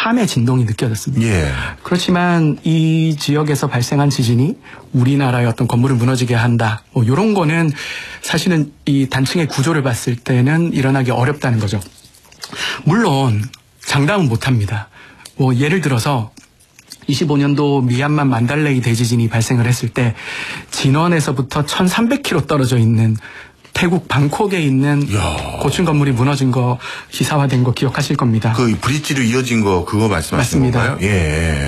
3의 진동이 느껴졌습니다. 예. 그렇지만 이 지역에서 발생한 지진이 우리나라의 어떤 건물을 무너지게 한다. 뭐 이런 거는 사실은 이 단층의 구조를 봤을 때는 일어나기 어렵다는 거죠. 물론 장담은 못합니다. 뭐 예를 들어서 25년도 미얀마 만달레이 대지진이 발생을 했을 때 진원에서부터 1300km 떨어져 있는 태국 방콕에 있는 고층 건물이 무너진 거 기사화된 거 기억하실 겁니다. 그 브릿지로 이어진 거 그거 말씀하시는 건가요? 예.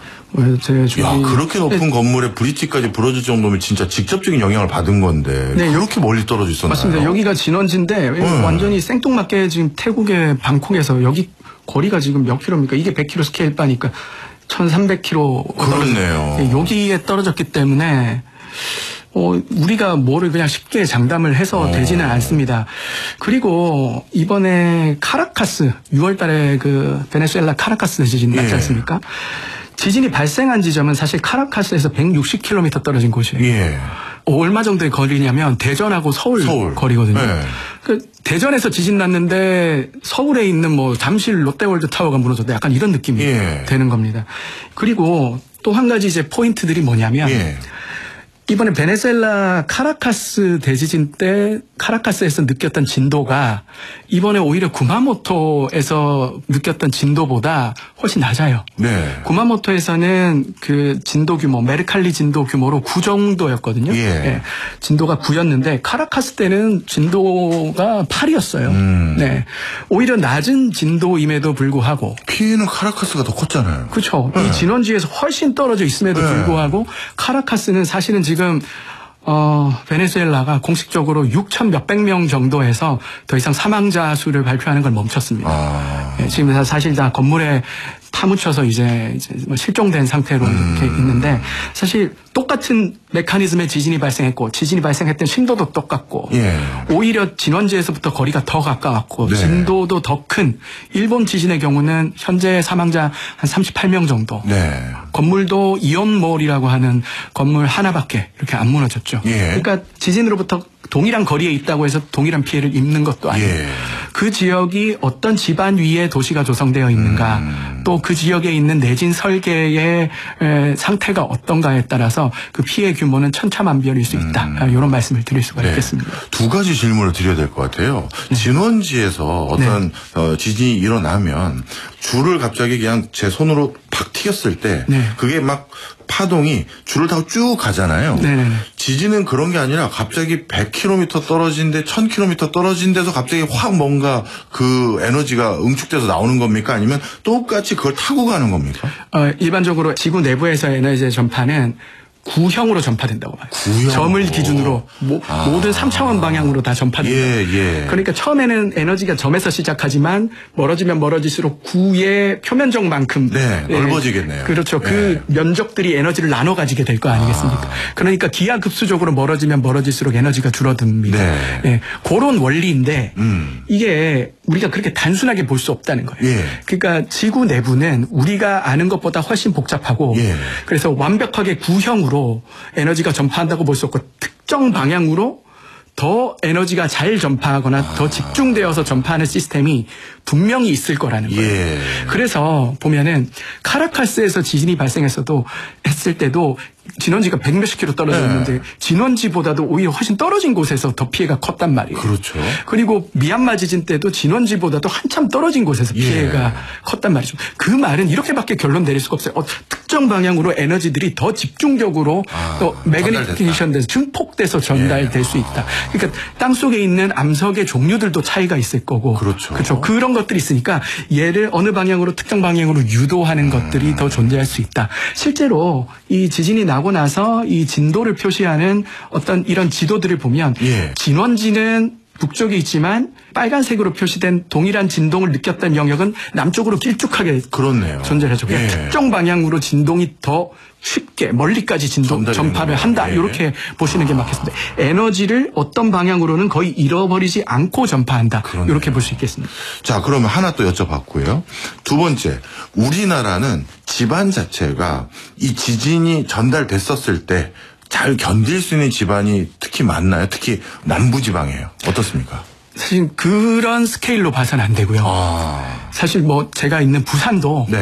야, 그렇게 높은 건물에 브릿지까지 부러질 정도면 진짜 직접적인 영향을 받은 건데 네, 그렇게 멀리 떨어져 있었나요? 맞습니다. 여기가 진원지인데 완전히 생뚱맞게 지금 태국의 방콕에서 여기 거리가 지금 몇 킬로입니까? 이게 100km 스케일 바니까 1300km. 그렇네요. 여기에 떨어졌기 때문에 우리가 뭐를 그냥 쉽게 장담을 해서 되지는 않습니다. 그리고 이번에 카라카스 6월 달에 그 베네수엘라 카라카스 지진 났지 않습니까? 지진이 발생한 지점은 사실 카라카스에서 160km 떨어진 곳이에요. 예. 얼마 정도의 거리냐면 대전하고 서울. 거리거든요. 네. 그 대전에서 지진 났는데 서울에 있는 뭐 잠실 롯데월드 타워가 무너졌다. 약간 이런 느낌이 되는 겁니다. 그리고 또 한 가지 이제 포인트들이 뭐냐면 이번에 베네수엘라 카라카스 대지진 때 카라카스에서 느꼈던 진도가 이번에 오히려 구마모토에서 느꼈던 진도보다 훨씬 낮아요. 네. 구마모토에서는 그 진도 규모, 메르칼리 진도 규모로 9 정도였거든요. 네. 진도가 9였는데 카라카스 때는 진도가 8이었어요. 네. 오히려 낮은 진도임에도 불구하고 피해는 카라카스가 더 컸잖아요. 그렇죠. 이 진원지에서 훨씬 떨어져 있음에도 불구하고 카라카스는 사실은 지금 베네수엘라가 공식적으로 6천 몇백 명 정도에서 더 이상 사망자 수를 발표하는 걸 멈췄습니다. 네, 지금 사실 다 건물에 파묻혀서 이제 실종된 상태로 이렇게 있는데 사실 똑같은 메커니즘의 지진이 발생했고 지진이 발생했던 신도도 똑같고 오히려 진원지에서부터 거리가 더 가까웠고 진도도 더 큰 일본 지진의 경우는 현재 사망자 한 38명 정도. 건물도 이온몰이라고 하는 건물 하나밖에 이렇게 안 무너졌죠. 그러니까 지진으로부터 동일한 거리에 있다고 해서 동일한 피해를 입는 것도 아니고 그 지역이 어떤 지반 위에 도시가 조성되어 있는가 또 그 지역에 있는 내진 설계의 상태가 어떤가에 따라서 그 피해 규모는 천차만별일 수 있다. 이런 말씀을 드릴 수가 있겠습니다. 두 가지 질문을 드려야 될 것 같아요. 진원지에서 어떤 지진이 일어나면 줄을 갑자기 그냥 제 손으로 팍 튀겼을 때 그게 막 파동이 줄을 타고 쭉 가잖아요. 지진은 그런 게 아니라 갑자기 100km 떨어진데 1000km 떨어진 데서 갑자기 확 뭔가 그 에너지가 응축돼서 나오는 겁니까? 아니면 똑같이 그걸 타고 가는 겁니까? 일반적으로 지구 내부에서 에너지 전파는 구형으로 전파된다고 봐요. 점을 기준으로 모든 3차원 방향으로 다 전파된다. 그러니까 처음에는 에너지가 점에서 시작하지만 멀어지면 멀어질수록 구의 표면적 만큼 넓어지겠네요. 그렇죠. 그 면적들이 에너지를 나눠 가지게 될 거 아니겠습니까? 그러니까 기하급수적으로 멀어지면 멀어질수록 에너지가 줄어듭니다. 그런 원리인데 이게 우리가 그렇게 단순하게 볼 수 없다는 거예요. 그러니까 지구 내부는 우리가 아는 것보다 훨씬 복잡하고 그래서 완벽하게 구형으로 에너지가 전파한다고 볼 수 없고 특정 방향으로 더 에너지가 잘 전파하거나 더 집중되어서 전파하는 시스템이 분명히 있을 거라는 거예요. 그래서 보면은 카라카스에서 지진이 했을 때도 진원지가 100몇십 킬로 떨어져 있는데 진원지보다도 오히려 훨씬 떨어진 곳에서 더 피해가 컸단 말이에요. 그렇죠. 그리고 미얀마 지진 때도 진원지보다도 한참 떨어진 곳에서 피해가 컸단 말이죠. 그 말은 이렇게밖에 결론 내릴 수가 없어요. 특정 방향으로 에너지들이 더 집중적으로 또 매그니피케이션돼서 증폭돼서 전달될 수 있다. 그러니까 땅속에 있는 암석의 종류들도 차이가 있을 거고 그렇죠. 그런 것들이 있으니까 얘를 어느 방향으로 특정 방향으로 유도하는 것들이 더 존재할 수 있다. 실제로 이 지진이 나고 나서 이 진도를 표시하는 어떤 이런 지도들을 보면 진원지는 북쪽에 있지만 빨간색으로 표시된 동일한 진동을 느꼈던 영역은 남쪽으로 길쭉하게 존재하죠. 특정 방향으로 진동이 더 쉽게 멀리까지 전파를 한다. 이렇게 보시는 게 맞겠습니다. 에너지를 어떤 방향으로는 거의 잃어버리지 않고 전파한다. 이렇게 볼 수 있겠습니다. 자, 그러면 하나 또 여쭤봤고요. 두 번째, 우리나라는 집안 자체가 이 지진이 전달됐었을 때 잘 견딜 수 있는 집안이 특히 많나요? 특히 남부지방이에요. 어떻습니까? 사실 그런 스케일로 봐서는 안 되고요. 사실 뭐 제가 있는 부산도